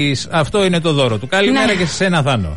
Αυτό είναι το δώρο του. Καλημέρα και σε σένα, Θάνο.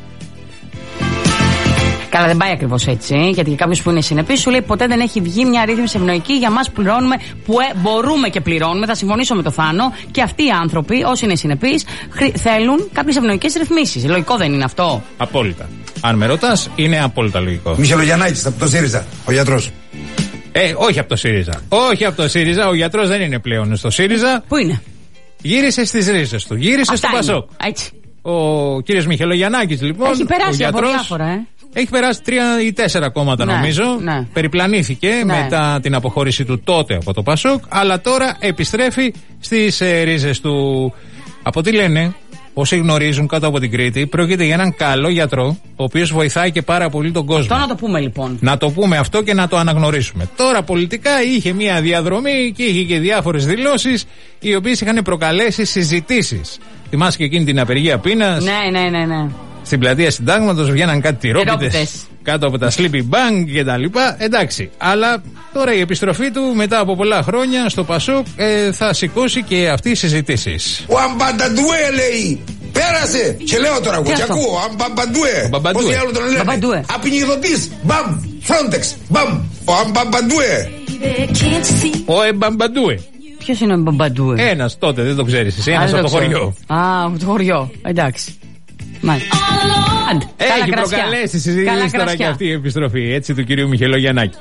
Καλά, δεν πάει ακριβώς έτσι, γιατί κάποιος που είναι συνεπής σου λέει ποτέ δεν έχει βγει μια ρύθμιση ευνοϊκή για μας που πληρώνουμε, που μπορούμε και πληρώνουμε. Θα συμφωνήσω με το Θάνο. Και αυτοί οι άνθρωποι, όσοι είναι συνεπείς, θέλουν κάποιες ευνοϊκές ρυθμίσεις. Λογικό δεν είναι αυτό? Απόλυτα. Αν με ρωτάς, είναι απόλυτα λογικό. Μιχελογιαννάκης από το ΣΥΡΙΖΑ, ο γιατρός. Όχι από το ΣΥΡΙΖΑ. Όχι από το ΣΥΡΙΖΑ. Ο γιατρός δεν είναι πλέον στο ΣΥΡΙΖΑ. Πού είναι? Γύρισε στις ρίζες του. Γύρισε στο Πασόκ. Ο κύριος Μιχελογιαννάκης, λοιπόν. Έχει περάσει από διάφορα, Έχει περάσει 3 ή 4 κόμματα, νομίζω. Ναι. Περιπλανήθηκε μετά την αποχώρηση του τότε από το Πασόκ, αλλά τώρα επιστρέφει στις ρίζες του. Από τι λένε, όσοι γνωρίζουν κάτω από την Κρήτη, πρόκειται για έναν καλό γιατρό, ο οποίος βοηθάει και πάρα πολύ τον κόσμο. Αυτό να το πούμε, λοιπόν. Να το πούμε αυτό και να το αναγνωρίσουμε. Τώρα πολιτικά είχε μια διαδρομή και είχε και διάφορες δηλώσεις, οι οποίες είχαν προκαλέσει συζητήσεις. Θυμάσαι και εκείνη την απεργία πείνας? Ναι. Στην πλατεία Συντάγματος βγαίναν κάτι τυρόπιτες κάτω από τα sleeping bag και τα λοιπά. Εντάξει, αλλά τώρα η επιστροφή του μετά από πολλά χρόνια στο Πασόκ θα σηκώσει και αυτή οι συζητήσεις. Ο Αμπανταντουέ λέει, πέρασε! Και λέω τώρα, εγώ και ακούω, Αμπανταντουέ. Πώς διάλογο τον λένε? Απεινιδωτής, μπαμ, Frontex, μπαμ, ο Αμπανταντουέ. Ο Εμπαμπαντούε. Ποιος είναι ο Εμπαμπαντούε? Ένας τότε, δεν το ξέρεις εσύ, ένας από το χωριό. Από το χωριό, εντάξει. Έχει προκαλέσει συζήτηση τώρα και αυτή η επιστροφή, έτσι, του κυρίου Μιχελογιαννάκη.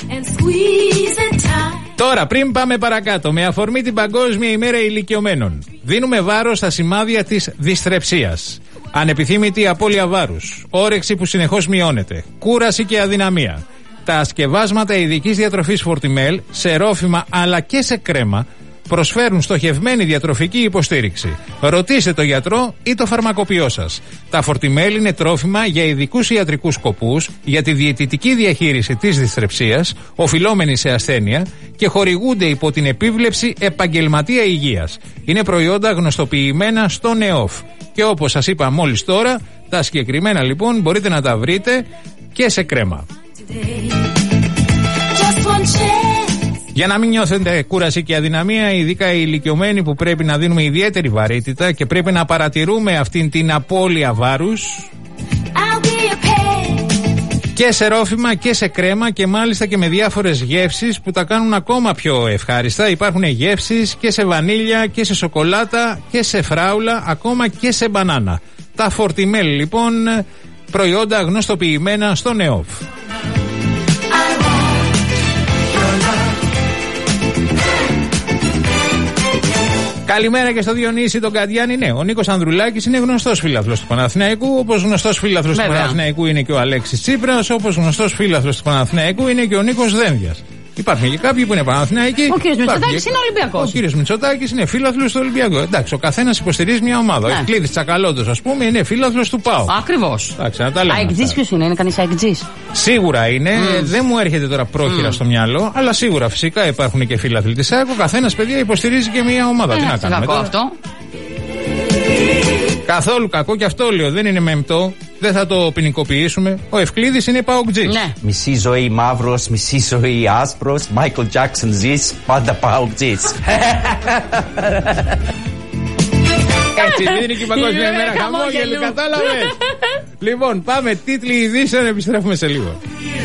Τώρα, πριν πάμε παρακάτω, με αφορμή την Παγκόσμια ημέρα ηλικιωμένων, δίνουμε βάρος στα σημάδια της δυσθρεψίας. Ανεπιθύμητη απώλεια βάρους, όρεξη που συνεχώς μειώνεται, κούραση και αδυναμία. Τα σκευάσματα ειδικής διατροφής Fortimel σε ρόφημα αλλά και σε κρέμα προσφέρουν στοχευμένη διατροφική υποστήριξη. Ρωτήστε το γιατρό ή το φαρμακοποιό σας. Τα Fortimel είναι τρόφιμα για ειδικούς ιατρικούς σκοπούς, για τη διαιτητική διαχείριση της δυσθρεψίας, οφειλόμενη σε ασθένεια, και χορηγούνται υπό την επίβλεψη επαγγελματία υγείας. Είναι προϊόντα γνωστοποιημένα στο ΝΕΟΦ. Και όπως σας είπα μόλις τώρα, τα συγκεκριμένα λοιπόν μπορείτε να τα βρείτε και σε κρέμα. Για να μην νιώθετε κούραση και αδυναμία, ειδικά οι ηλικιωμένοι που πρέπει να δίνουμε ιδιαίτερη βαρύτητα και πρέπει να παρατηρούμε αυτήν την απώλεια βάρους, και σε ρόφημα και σε κρέμα, και μάλιστα και με διάφορες γεύσεις που τα κάνουν ακόμα πιο ευχάριστα. Υπάρχουν γεύσεις και σε βανίλια και σε σοκολάτα και σε φράουλα, ακόμα και σε μπανάνα. Τα Fortimel λοιπόν, προϊόντα γνωστοποιημένα στο ΝΕΟΦ. Καλημέρα και στο Διονύση τον Κατιάνη. Ναι, ο Νίκος Ανδρουλάκης είναι γνωστός φίλαθλος του Παναθηναϊκού, όπως γνωστός φίλαθλος του Παναθηναϊκού είναι και ο Αλέξης Τσίπρας, όπως γνωστός φίλαθλος του Παναθηναϊκού είναι και ο Νίκος Δένδιας. Υπάρχουν και κάποιοι που είναι Παναθηναϊκοί. Ο κύριος Μητσοτάκης είναι Ολυμπιακός. Ο κύριος Μητσοτάκης είναι φίλαθλος του Ολυμπιακού. Εντάξει, ο καθένας υποστηρίζει μια ομάδα. Ο Ευκλήδης Τσακαλώτος, ας πούμε, είναι φίλαθλος του ΠΑΟ. Ακριβώς. Αεκτζής ποιος είναι κανείς αεκτζής? Σίγουρα είναι. Δεν μου έρχεται τώρα πρόχειρα στο μυαλό, αλλά σίγουρα φυσικά υπάρχουν και φίλαθλοι της ΑΕΚ. Ο καθένας, παιδιά, υποστηρίζει και μια ομάδα. Τι να κάνουμε τώρα. Καθόλου κακό, και αυτό λέω, δεν είναι μεμπτό, δεν θα το ποινικοποιήσουμε. Ο Ευκλήδης είναι παοκτζής. Ναι. Μισή ζωή μαύρος, μισή ζωή άσπρος, Μάικλ Τζάκσον ζεις, πάντα παοκτζής. Έτσι δίνει και η Παγκόσμια ημέρα χαμόγελου, κατάλαβες. Λοιπόν, πάμε, τίτλοι ειδήσεων, επιστρέφουμε σε λίγο.